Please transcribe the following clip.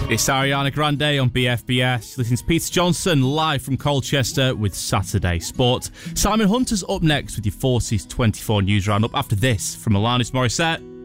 It's Ariana Grande on BFBS. Listen to Peter Johnson live from Colchester with Saturday Sport. Simon Hunter's up next with your Forces 24 News Roundup after this from Alanis Morissette.